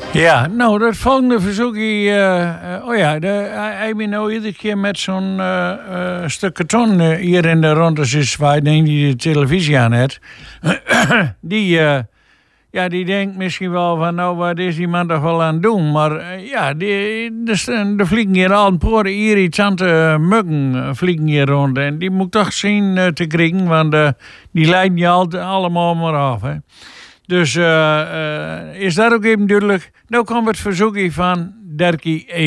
Ja, nou, dat volgende verzoekje. Hij ben nou iedere keer met zo'n stuk karton hier in de rondes is waar ik denk die de televisie aan heeft. Die denkt misschien wel van, nou, wat is die man toch wel aan het doen? Maar er vliegen hier al een paar irritante muggen vliegen hier rond. En die moet ik toch zien te krijgen, want die leiden je altijd allemaal maar af, hè. Dus is dat ook even duidelijk? Nou komt het verzoekje van Derkie E.